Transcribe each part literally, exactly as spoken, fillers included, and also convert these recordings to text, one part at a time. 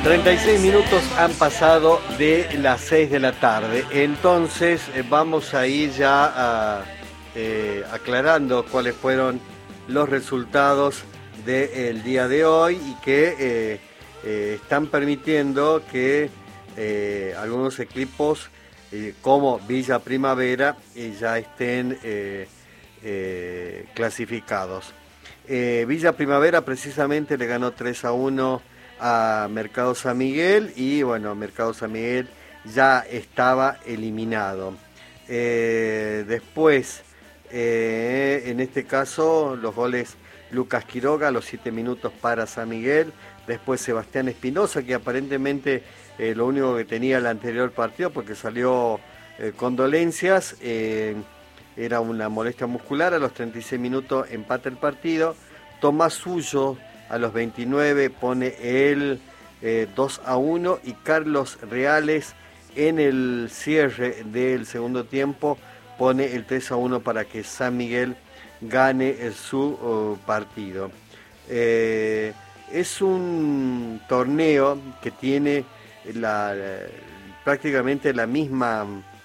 treinta y seis minutos han pasado de las seis de la tarde, entonces eh, vamos a ir ya a, eh, aclarando cuáles fueron los resultados del día de hoy y que eh, eh, están permitiendo que eh, algunos equipos eh, como Villa Primavera eh, ya estén eh, eh, clasificados. Eh, Villa Primavera precisamente le ganó tres a uno a Mercado San Miguel y bueno, Mercado San Miguel ya estaba eliminado. Eh, después, eh, en este caso, los goles Lucas Quiroga a los siete minutos para San Miguel, después Sebastián Espinosa, que aparentemente eh, lo único que tenía el anterior partido, porque salió eh, con dolencias, eh, era una molestia muscular, a los treinta y seis minutos empata el partido. Tomás Suyo a los veintinueve pone el eh, dos a uno y Carlos Reales en el cierre del segundo tiempo pone el tres a uno para que San Miguel gane eh, su uh, partido. Eh, es un torneo que tiene la, la, prácticamente la misma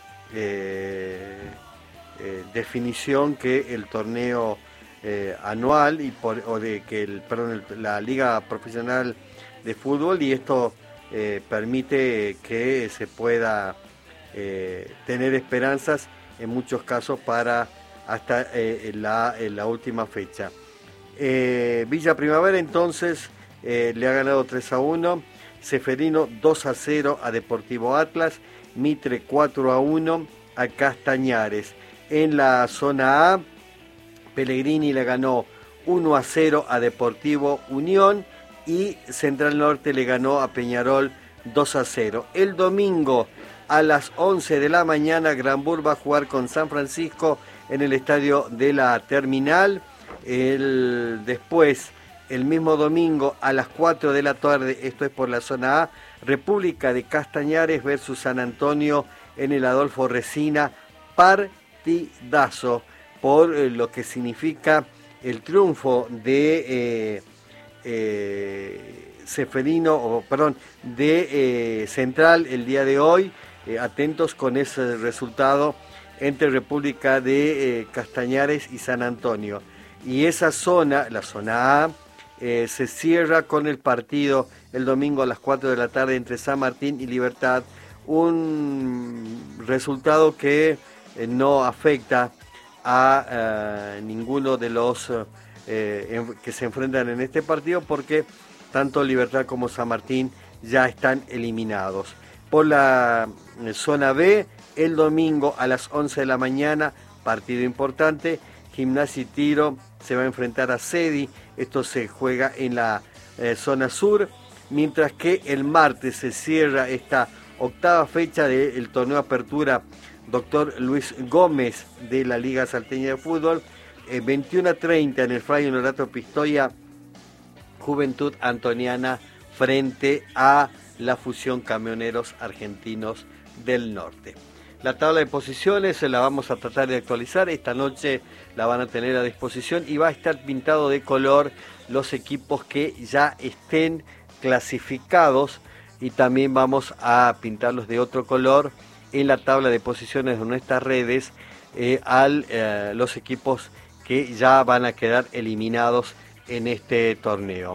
eh, eh, definición que el torneo Eh, anual y por, o de que el, perdón, el, la Liga Profesional de Fútbol, y esto eh, permite que se pueda eh, tener esperanzas en muchos casos para hasta eh, la, la última fecha. Eh, Villa Primavera entonces eh, le ha ganado tres a uno, Ceferino dos a cero a Deportivo Atlas, Mitre cuatro a uno a Castañares. En la zona A, Pellegrini le ganó uno a cero a Deportivo Unión y Central Norte le ganó a Peñarol dos a cero. El domingo a las once de la mañana Granbur va a jugar con San Francisco en el estadio de la Terminal. El, después, el mismo domingo a las cuatro de la tarde, esto es por la zona A, República de Castañares versus San Antonio en el Adolfo Resina, partidazo por eh, lo que significa el triunfo de eh, eh, Ceferino, o perdón, de eh, Central el día de hoy. Eh, atentos con ese resultado entre República de eh, Castañares y San Antonio. Y esa zona, la zona A, eh, se cierra con el partido el domingo a las cuatro de la tarde entre San Martín y Libertad. Un resultado que eh, no afecta a uh, ninguno de los uh, eh, que se enfrentan en este partido, porque tanto Libertad como San Martín ya están eliminados. Por la eh, zona B, el domingo a las once de la mañana, partido importante, Gimnasia y Tiro se va a enfrentar a Cedi, esto se juega en la eh, zona sur, mientras que el martes se cierra esta octava fecha del torneo Apertura Doctor Luis Gómez de la Liga Salteña de Fútbol, eh, veintiuno a treinta en el Fray Honorato Pistoia, Juventud Antoniana frente a la Fusión Camioneros Argentinos del Norte. La tabla de posiciones se la vamos a tratar de actualizar, esta noche la van a tener a disposición y va a estar pintado de color los equipos que ya estén clasificados, y también vamos a pintarlos de otro color en la tabla de posiciones de nuestras redes eh, a eh, los equipos que ya van a quedar eliminados en este torneo.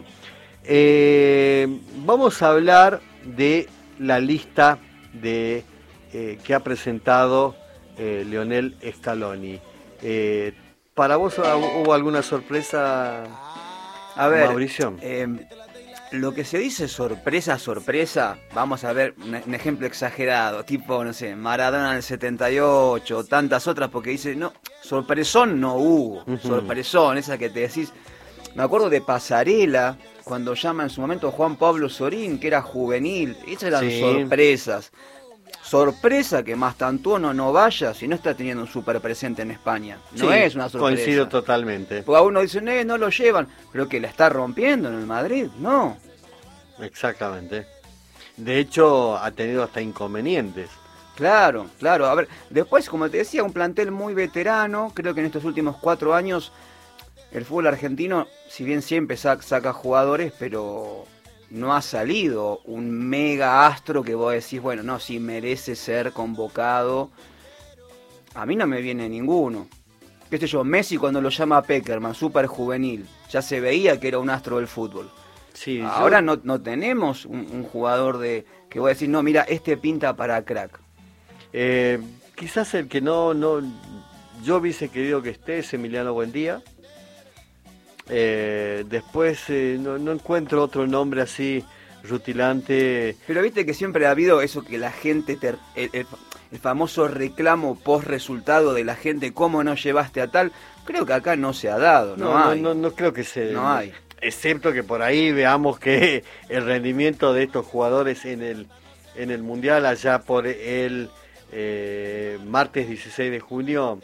Eh, vamos a hablar de la lista de, eh, que ha presentado eh, Lionel Scaloni. Eh, ¿Para vos hubo alguna sorpresa, a ver, Mauricio? Eh... Lo que se dice sorpresa, sorpresa, vamos a ver un, un ejemplo exagerado, tipo, no sé, Maradona en el setenta y ocho, o tantas otras, porque dice, no, sorpresón no hubo, uh-huh. sorpresón, esa que te decís. Me acuerdo de Pasarela, cuando llama en su momento Juan Pablo Sorín, que era juvenil, esas eran sí. sorpresas. Sorpresa que Mastantuono no vaya si no está teniendo un súper presente en España. No sí, es una sorpresa. Coincido totalmente. Porque a uno dice, no, no lo llevan, pero que la está rompiendo en el Madrid, no. Exactamente. De hecho, ha tenido hasta inconvenientes. Claro, claro. A ver, después, como te decía, un plantel muy veterano. Creo que en estos últimos cuatro años el fútbol argentino, si bien siempre saca, saca jugadores, pero no ha salido un mega astro que vos decís, bueno, no, si merece ser convocado. A mí no me viene ninguno. Qué sé yo, Messi cuando lo llama a Peckerman, súper juvenil, ya se veía que era un astro del fútbol. Sí, ahora yo... no, no tenemos un, un jugador de que voy a decir, no, mira, este pinta para crack. Eh, quizás el que no, no, yo hubiese querido que esté es Emiliano Buendía. Eh, después eh, no, no encuentro otro nombre así rutilante. Pero viste que siempre ha habido eso que la gente, te, el, el, el famoso reclamo post resultado de la gente, ¿cómo no llevaste a tal? Creo que acá no se ha dado, no, no hay. No, no, no creo que se... No hay. Excepto que por ahí veamos que el rendimiento de estos jugadores en el, en el Mundial, allá por el eh, martes dieciséis de junio,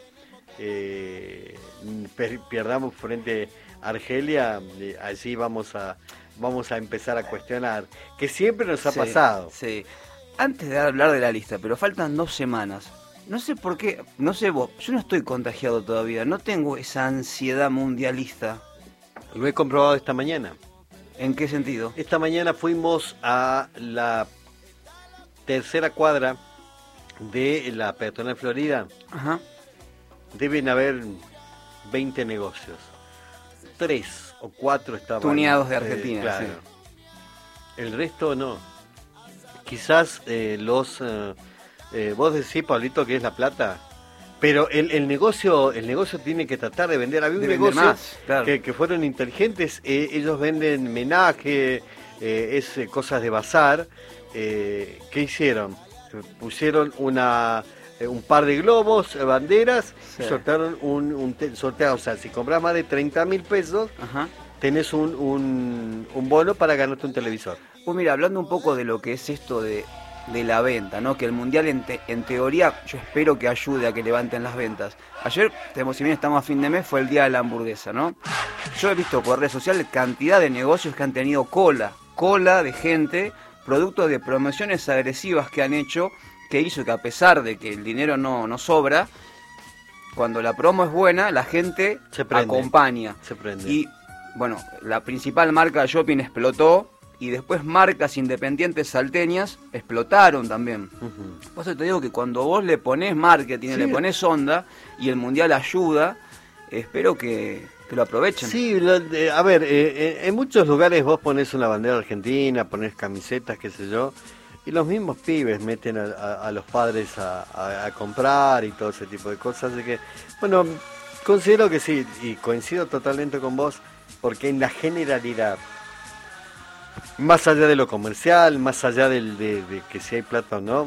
eh, per, pierdamos frente a Argelia, eh, allí vamos a, vamos a empezar a cuestionar, que siempre nos ha sí, pasado. Sí. Antes de hablar de la lista, pero faltan dos semanas. No sé por qué, no sé vos, yo no estoy contagiado todavía, no tengo esa ansiedad mundialista. Lo he comprobado esta mañana. ¿En qué sentido? Esta mañana fuimos a la tercera cuadra de la peatonal Florida. Ajá. Deben haber veinte negocios. Tres o cuatro estaban... tuneados de Argentina. Eh, claro. Sí. El resto no. Quizás eh, los... Eh, eh, vos decís, Pablito, que es La Plata... Pero el, el negocio el negocio tiene que tratar de vender. Había un de negocio más, claro. que, que fueron inteligentes. Eh, ellos venden menaje, eh, es, eh, cosas de bazar. Eh, ¿Qué hicieron? Pusieron una eh, un par de globos, eh, banderas, sí. Y sortearon un, un te, sorteo. O sea, si compras más de treinta mil pesos, Ajá. tenés un, un, un bono para ganarte un televisor. Pues mira, hablando un poco de lo que es esto de... de la venta, ¿no? Que el Mundial en, te, en teoría yo espero que ayude a que levanten las ventas. Ayer, tenemos, si bien estamos a fin de mes, fue el día de la hamburguesa, ¿no? Yo he visto por redes sociales cantidad de negocios que han tenido cola, cola de gente, producto de promociones agresivas que han hecho, que hizo que a pesar de que el dinero no, no sobra, cuando la promo es buena, la gente se prende, acompaña. Se prende. Y, bueno, la principal marca de shopping explotó, y después marcas independientes salteñas explotaron también. Uh-huh. Por eso te digo que cuando vos le ponés marketing, sí. le ponés onda y el Mundial ayuda, espero que, que lo aprovechen. Sí, lo, eh, a ver, eh, en muchos lugares vos ponés una bandera argentina, ponés camisetas, qué sé yo, y los mismos pibes meten a, a, a los padres a, a, a comprar y todo ese tipo de cosas. Así que, bueno, considero que sí, y coincido totalmente con vos, porque en la generalidad, más allá de lo comercial, más allá del, de, de que si hay plata o no,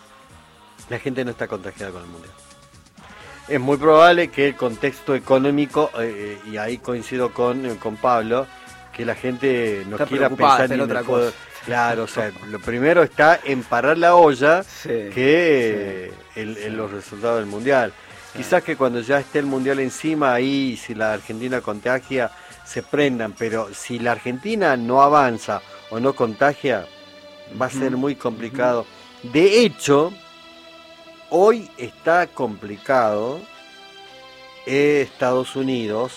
la gente no está contagiada con el Mundial. Es muy probable que el contexto económico, eh, y ahí coincido con, con Pablo, que la gente no está quiera pensar en otra cosa. Claro, o sea, lo primero está en parar la olla sí, que sí, el, el, los resultados del Mundial. Sí. Quizás que cuando ya esté el Mundial encima, ahí si la Argentina contagia, se prendan, pero si la Argentina no avanza o no contagia, va a ser muy complicado. De hecho, hoy está complicado Estados Unidos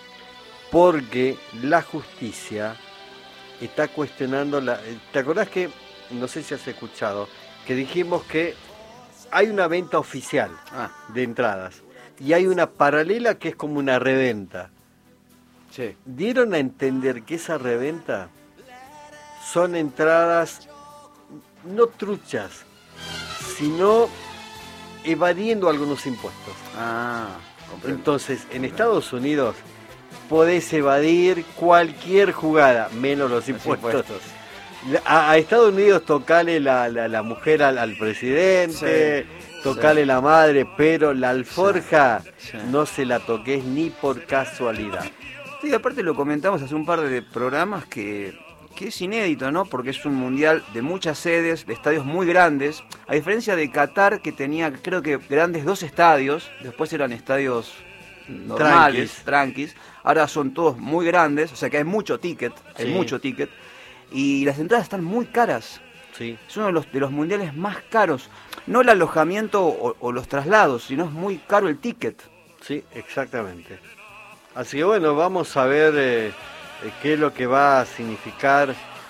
porque la justicia está cuestionando la... ¿Te acordás que, no sé si has escuchado, que dijimos que hay una venta oficial ah. de entradas y hay una paralela que es como una reventa? Sí. Dieron a entender que esa reventa son entradas no truchas, sino evadiendo algunos impuestos. Ah, comprendo. Entonces, en Estados Unidos podés evadir cualquier jugada, menos los, los impuestos. impuestos. A, a Estados Unidos tocale la, la, la mujer al, al presidente, sí, tocale sí. la madre, pero la alforja sí, sí. no se la toques ni por casualidad. Sí, aparte lo comentamos hace un par de programas que, que es inédito, ¿no? Porque es un mundial de muchas sedes, de estadios muy grandes, a diferencia de Qatar, que tenía, creo que, grandes dos estadios, después eran estadios normales, tranquis, tranquis. Ahora son todos muy grandes, o sea que hay mucho ticket, hay sí. mucho ticket, y las entradas están muy caras. Sí. Es uno de los, de los mundiales más caros, no el alojamiento o, o los traslados, sino es muy caro el ticket. Sí, exactamente. Así que bueno, vamos a ver eh, qué es lo que va a significar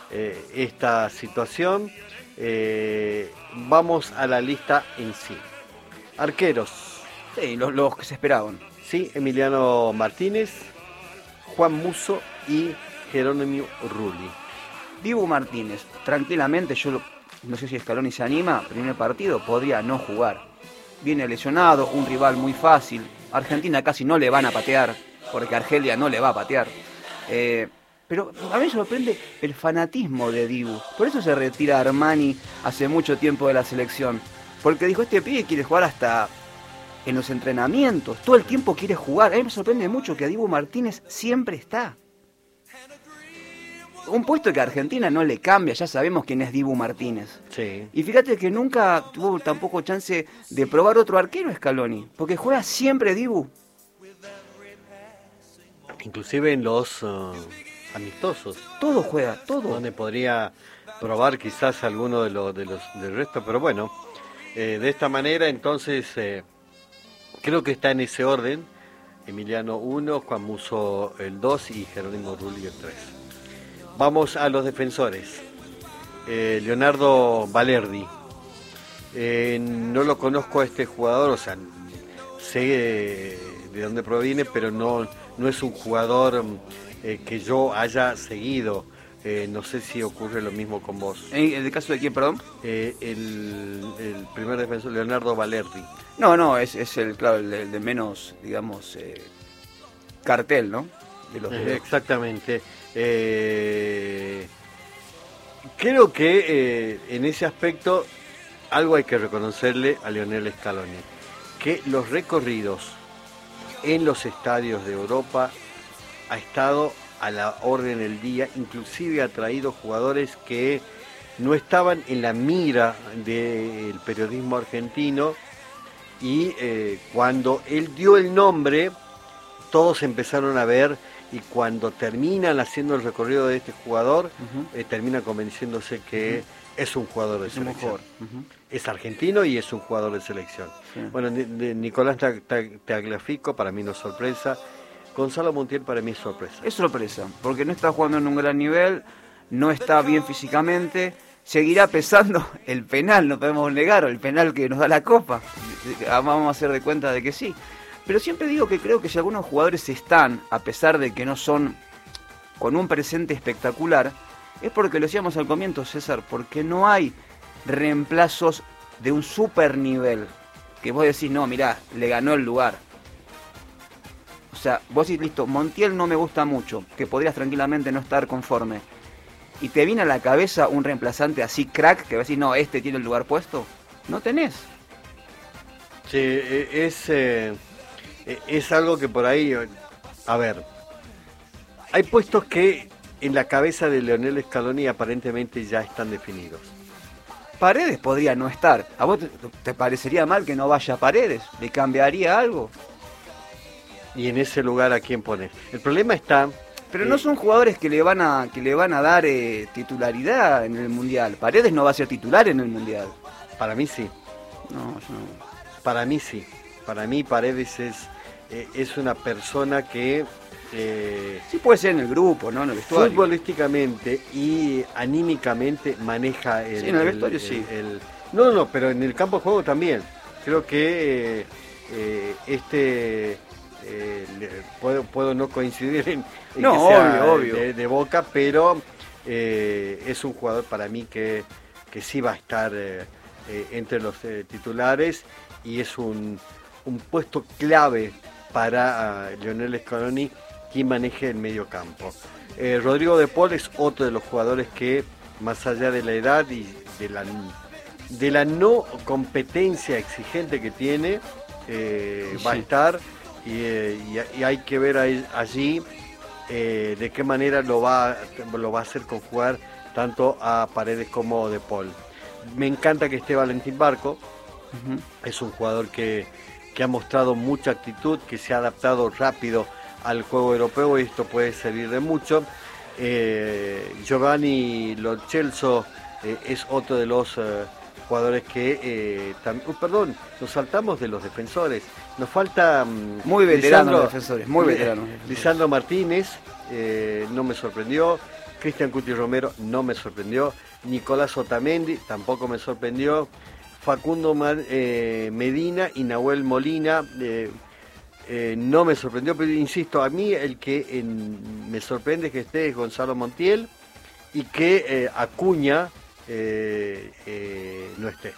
eh, esta situación. Eh, vamos a la lista en sí. Arqueros. Sí, los, los que se esperaban. Sí, Emiliano Martínez, Juan Musso y Jerónimo Rulli. Dibu Martínez, tranquilamente, yo lo, no sé si Scaloni se anima, primer partido podría no jugar. Viene lesionado, un rival muy fácil. Argentina casi no le van a patear, porque Argelia no le va a patear. Eh, pero a mí me sorprende el fanatismo de Dibu. Por eso se retira Armani hace mucho tiempo de la selección. Porque dijo, este pibe quiere jugar hasta en los entrenamientos, todo el tiempo quiere jugar. A mí me sorprende mucho que Dibu Martínez siempre está. Un puesto que a Argentina no le cambia, ya sabemos quién es Dibu Martínez. Sí. Y fíjate que nunca tuvo tampoco chance de probar otro arquero Scaloni, porque juega siempre Dibu. Inclusive en los uh, amistosos. Todo juega, todo. Donde podría probar quizás alguno de los, de los del resto, pero bueno, eh, de esta manera entonces eh, creo que está en ese orden. Emiliano uno, Juan Musso el dos y Jerónimo Rulli el tres. Vamos a los defensores. Eh, Leonardo Balerdi. Eh, no lo conozco a este jugador, o sea, sé eh, de dónde proviene, pero no, no es un jugador eh, que yo haya seguido. Eh, no sé si ocurre lo mismo con vos. ¿En el caso de quién, perdón? Eh, el, el primer defensor, Leonardo Balerdi. No, no, es, es el, claro, el de, el de menos, digamos, eh, cartel, ¿no? De los eh, exactamente. Eh, creo que eh, en ese aspecto algo hay que reconocerle a Lionel Scaloni, que los recorridos en los estadios de Europa ha estado a la orden del día, inclusive ha traído jugadores que no estaban en la mira del periodismo argentino y eh, cuando él dio el nombre todos empezaron a ver, y cuando terminan haciendo el recorrido de este jugador, uh-huh. eh, termina convenciéndose que uh-huh. es un jugador de es selección. Uh-huh. Es argentino y es un jugador de selección. Sí. Bueno, de, de Nicolás Tagliafico para mí no es sorpresa. Gonzalo Montiel para mí es sorpresa. Es sorpresa, porque no está jugando en un gran nivel, no está bien físicamente, seguirá pesando el penal, no podemos negar, el penal que nos da la Copa. Vamos a hacer de cuenta de que sí. Pero siempre digo que creo que si algunos jugadores están, a pesar de que no son con un presente espectacular, es porque lo decíamos al comienzo, César, porque no hay reemplazos de un super nivel. Que vos decís, no, mirá, le ganó el lugar. O sea, vos decís, listo, Montiel no me gusta mucho, que podrías tranquilamente no estar conforme. Y te viene a la cabeza un reemplazante así crack, que vos decís, no, este tiene el lugar puesto. No tenés. Sí, es... Eh... Es algo que por ahí, a ver, hay puestos que en la cabeza de Lionel Scaloni aparentemente ya están definidos. Paredes podría no estar. ¿A vos te, te parecería mal que no vaya Paredes? ¿Le cambiaría algo? Y en ese lugar, ¿a quién pones? El problema está... Pero eh, no son jugadores que le van a que le van a dar eh, titularidad en el Mundial. Paredes no va a ser titular en el Mundial. Para mí sí. No, yo no. Para mí sí. Para mí Paredes es, eh, es una persona que... Eh, sí puede ser en el grupo, ¿no? En el vestuario. Futbolísticamente y anímicamente maneja el... Sí, en el vestuario el, sí. El, el, no, no, pero en el campo de juego también. Creo que eh, eh, este... Eh, puedo, puedo no coincidir en, en no, que sea obvio, obvio. De, de Boca, pero eh, es un jugador para mí que, que sí va a estar eh, eh, entre los eh, titulares y es un, un puesto clave para uh, Lionel Scaloni, quien maneje el medio campo. Eh, Rodrigo de Paul es otro de los jugadores que, más allá de la edad y de la, de la no competencia exigente que tiene, eh, sí. va a estar. Y, eh, y, y hay que ver ahí, allí eh, de qué manera lo va, lo va a hacer conjugar tanto a Paredes como De Paul. Me encanta que esté Valentín Barco, uh-huh. es un jugador que, que ha mostrado mucha actitud, que se ha adaptado rápido al juego europeo y esto puede servir de mucho. Eh, Giovanni Lo Celso eh, es otro de los eh, jugadores que eh, también, uh, perdón, nos saltamos de los defensores. Nos falta um, muy veteranos defensores, muy veteranos. Lisandro Martínez, eh, no me sorprendió. Cristian Cuti Romero no me sorprendió. Nicolás Otamendi tampoco me sorprendió. Facundo eh, Medina y Nahuel Molina eh, eh, no me sorprendió, pero insisto, a mí el que eh, me sorprende que esté es Gonzalo Montiel y que eh, Acuña eh, eh, no esté.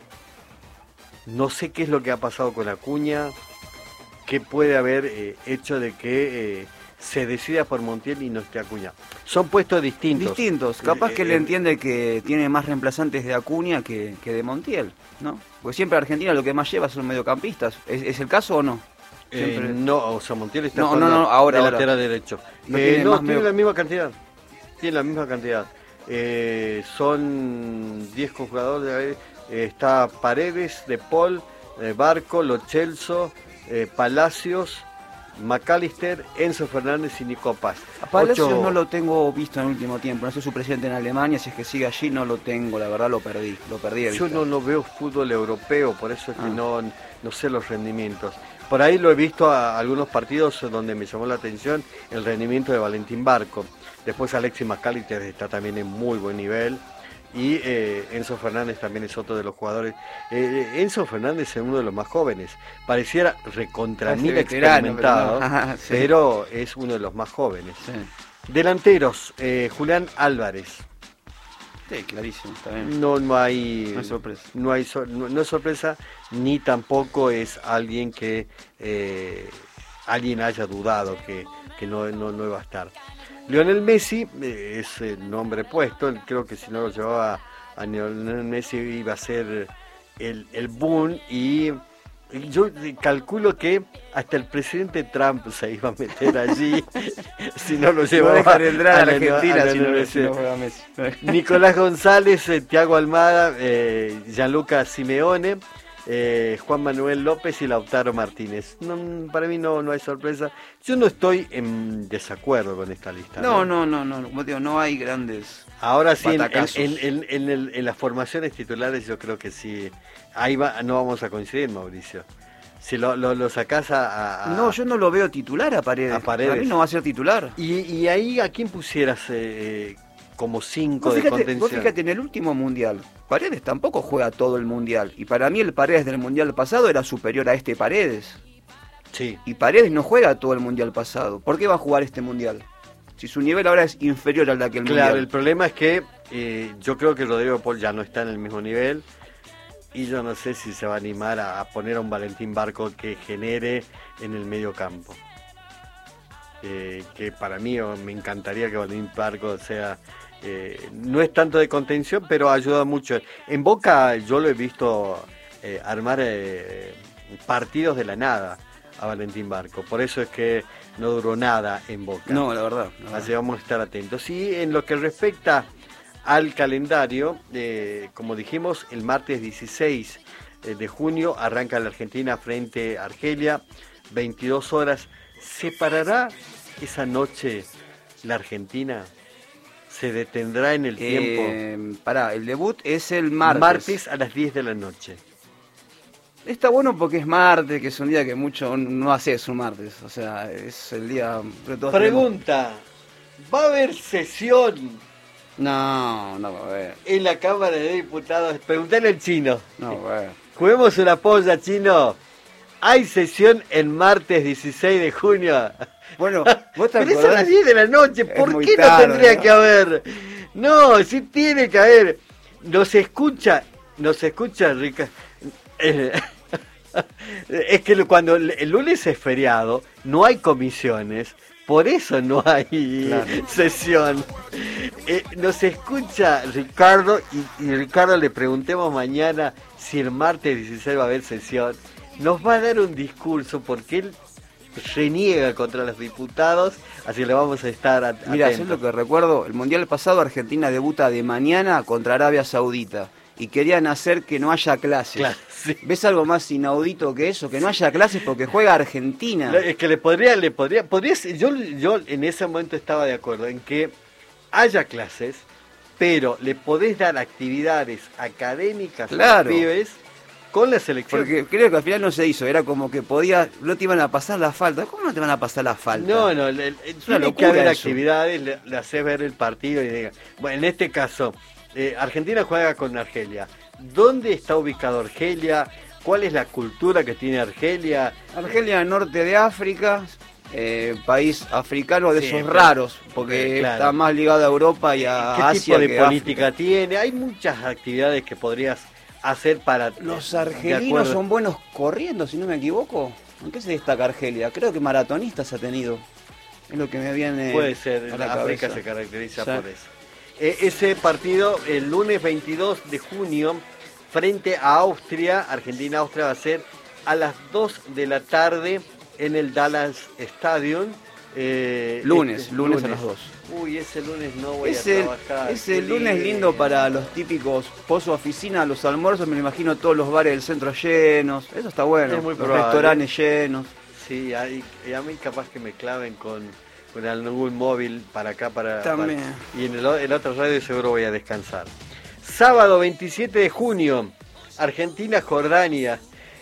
No sé qué es lo que ha pasado con Acuña, qué puede haber eh, hecho de que eh, se decida por Montiel y no esté Acuña. Son puestos distintos. Distintos. Capaz que eh, le entiende que tiene más reemplazantes de Acuña que, que de Montiel, ¿no? Porque siempre Argentina lo que más lleva son mediocampistas. ¿Es, es el caso o no? Eh, no, o sea, Montiel está no, con no, no, la, ahora, de ahora. lateral derecho. No Eh, tiene no, más tiene medio- la misma cantidad. Tiene la misma cantidad. Eh, son diez jugadores. Eh, está Paredes, De Paul, eh, Barco, Lo Celso, eh, Palacios, McAllister, Enzo Fernández y Nico Paz. A Palacios Ocho- no lo tengo visto en el último tiempo. No sé su presidente en Alemania, si es que sigue allí, no lo tengo. La verdad lo perdí. Lo perdí de Yo vista. no, no veo fútbol europeo, por eso es que Ah. no, no sé los rendimientos. Por ahí lo he visto a algunos partidos donde me llamó la atención el rendimiento de Valentín Barco. Después Alexis McAllister está también en muy buen nivel. Y eh, Enzo Fernández también es otro de los jugadores. Eh, Enzo Fernández es uno de los más jóvenes. Pareciera recontra Parece mil veterano, experimentado, pero no. Sí. pero es uno de los más jóvenes. Sí. Delanteros, eh, Julián Álvarez. Sí, clarísimo, está bien. No, no hay, No es sorpresa. No, hay sor- no, no es sorpresa, ni tampoco es alguien que eh, alguien haya dudado que, que no, no, no iba a estar. Lionel Messi eh, es el nombre puesto, creo que si no lo llevaba a Lionel Messi iba a ser el, el boom y yo calculo que hasta el presidente Trump se iba a meter allí si no lo No llevaba dejan entrar a la Lionel- Argentina a si Lionel no, Messi. si no juega Messi. Nicolás González, eh, Thiago Almada, eh, Gianluca Simeone, eh, Juan Manuel López y Lautaro Martínez. No, para mí no, no hay sorpresa. Yo no estoy en desacuerdo con esta lista. No, no, no, no, como te digo, no hay grandes. Ahora sí, en, en, Batacazos. en- en- en el- en las formaciones titulares yo creo que sí. Ahí va, no vamos a coincidir, Mauricio. Si lo, lo, lo sacás a, a- No, yo no lo veo titular a Paredes. A Paredes. Para mí no va a ser titular. Y, y ahí a quién pusieras eh, como cinco Vos de fíjate, contención. vos fíjate, en el último mundial, Paredes tampoco juega todo el mundial. Y para mí el Paredes del mundial pasado era superior a este Paredes. Sí. Y Paredes no juega todo el mundial pasado. ¿Por qué va a jugar este mundial? Si su nivel ahora es inferior al de aquel Claro, mundial. el problema es que eh, yo creo que Rodrigo Paul ya no está en el mismo nivel y yo no sé si se va a animar a, a poner a un Valentín Barco que genere en el medio campo. Eh, que para mí oh, me encantaría que Valentín Barco sea... eh, no es tanto de contención, pero ayuda mucho. En Boca yo lo he visto eh, armar eh, partidos de la nada a Valentín Barco. Por eso es que no duró nada en Boca. No, la verdad. la verdad. Así vamos a estar atentos. Y en lo que respecta al calendario, eh, como dijimos, el martes dieciséis de junio arranca la Argentina frente a Argelia, veintidós horas. ¿Se parará esa noche la Argentina? ¿Se detendrá en el tiempo? Eh, pará, el debut es el martes. Martes a las diez de la noche. Está bueno porque es martes, que es un día que mucho no haces un martes. O sea, es el día... que todos Pregunta, ¿va a haber sesión tenemos- No, no va a ver. en la Cámara de Diputados? Preguntale al chino. No va a ver. Juguemos una polla, chino. ¿Hay sesión el martes dieciséis de junio? Bueno, vos te Pero es a acordás... las diez de la noche. Es ¿Por muy qué no tarde, tendría ¿no? que haber? No, sí tiene que haber. Nos escucha, nos escucha, Rica. Eh, es que cuando el el lunes es feriado, no hay comisiones. Por eso no hay Claro. sesión. Eh, nos escucha Ricardo y, y Ricardo le preguntemos mañana si el martes dieciséis va a haber sesión. Nos va a dar un discurso porque él reniega contra los diputados, así le vamos a estar at- Mira, atentos. es lo que recuerdo, el mundial pasado Argentina debuta de mañana contra Arabia Saudita y querían hacer que no haya clases. Claro, sí. ¿Ves algo más inaudito que eso? Que no haya clases porque juega Argentina. Es que le podría, le podría, podría ser- yo, yo en ese momento estaba de acuerdo en que haya clases, pero le podés dar actividades académicas a Claro. los pibes con la selección. Porque creo que al final no se hizo, era como que podía, no te iban a pasar la falta. ¿Cómo no te van a pasar la falta? No, no, le, le, es una tiene locura que haber eso. actividades, le, le haces ver el partido y diga, bueno, en este caso, eh, Argentina juega con Argelia. ¿Dónde está ubicado Argelia? ¿Cuál es la cultura que tiene Argelia? Argelia, norte de África, eh, país africano de Sí, esos pero- raros, porque claro. está más ligado a Europa y a ¿Qué Asia tipo de que política África. tiene? Hay muchas actividades que podrías hacer para... Los de argelinos acuerdo. son buenos corriendo, si no me equivoco. ¿En qué se destaca Argelia? Creo que maratonistas ha tenido. Es lo que me viene Puede ser, a la África cabeza. se caracteriza Sí. por eso. Eh, ese partido, el lunes veintidós de junio, frente a Austria, Argentina-Austria, va a ser a las dos de la tarde en el Dallas Stadium. Eh, Lunes, este, lunes a las dos. Uy, ese lunes no voy Es a el, trabajar. es qué el lunes lindo para los típicos pozo oficina, los almuerzos, me lo imagino todos los bares del centro llenos. Eso está bueno. Es muy los probable. restaurantes llenos. Sí, hay- y a mí capaz que me claven con, con algún móvil para acá, para... También. para- y en el, o- el otro radio seguro voy a descansar. Sábado veintisiete de junio, Argentina-Jordania.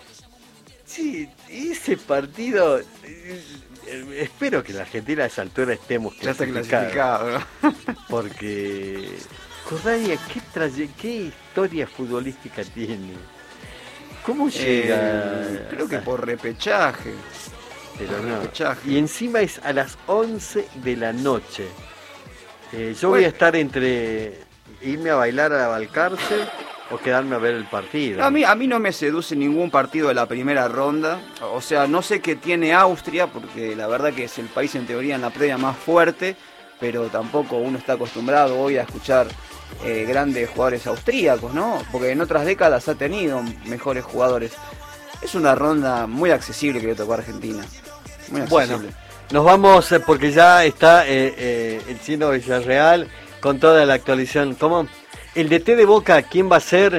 Sí, ese partido... eh, eh, espero que la Argentina a esa altura estemos Ya está clasificados. clasificado, ¿no? Porque Jordania, ¿qué, traye- qué historia futbolística tiene? ¿Cómo llega? Eh, creo que por repechaje. Pero por no. repechaje. Y encima es a las once de la noche. Eh, yo Bueno. voy a estar entre irme a bailar a la Balcarce o quedarme a ver el partido. A mí, a mí no me seduce ningún partido de la primera ronda. O sea, no sé qué tiene Austria, porque la verdad que es el país en teoría en la previa más fuerte, pero tampoco uno está acostumbrado hoy a escuchar eh, grandes jugadores austríacos, ¿no? Porque en otras décadas ha tenido mejores jugadores. Es una ronda muy accesible que le tocó a Argentina. Muy Bueno, accesible. nos vamos eh, porque ya está eh, eh, el Chino Villarreal con toda la actualización. ¿Cómo? El D T de Boca, ¿quién va a ser?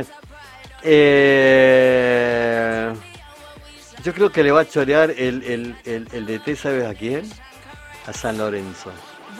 Eh, yo creo que le va a chorear el, el, el, el D T, ¿sabes a quién? A San Lorenzo.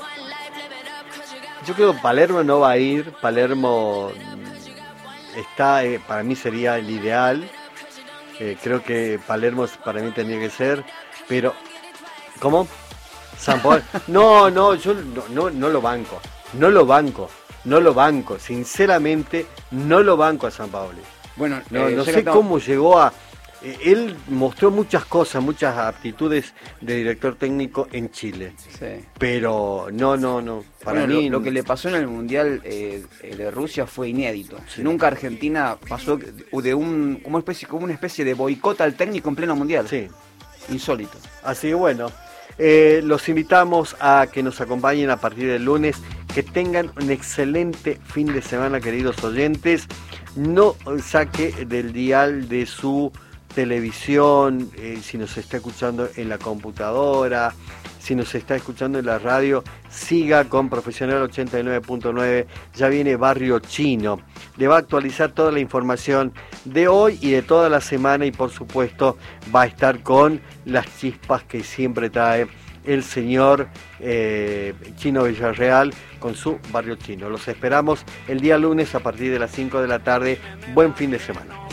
Yo creo que Palermo no va a ir. Palermo mm, está, eh, para mí sería el ideal. Eh, creo que Palermo para mí tendría que ser. Pero, ¿cómo? San Paolo. No, no, yo no, no, no lo banco. No lo banco. No lo banco. Sinceramente, no lo banco a San Paolo. Bueno, No, eh, no ya que sé estamos- cómo llegó a... eh, él mostró muchas cosas, muchas aptitudes de director técnico en Chile. Sí. Pero no, no, no. Para Bueno, mí... lo, lo que le pasó en el Mundial eh, de Rusia fue inédito. Sí. Nunca Argentina pasó de un como especie como una especie de boicot al técnico en pleno Mundial. Sí. Insólito. Así que bueno, eh, los invitamos a que nos acompañen a partir del lunes. Que tengan un excelente fin de semana, queridos oyentes. No saque del dial de su televisión, eh, si nos está escuchando en la computadora, si nos está escuchando en la radio, siga con Profesional ochenta y nueve punto nueve. Ya viene Barrio Chino. Le va a actualizar toda la información de hoy y de toda la semana y por supuesto va a estar con las chispas que siempre trae el señor eh, Chino Villarreal con su Barrio Chino. Los esperamos el día lunes a partir de las cinco de la tarde. Buen fin de semana.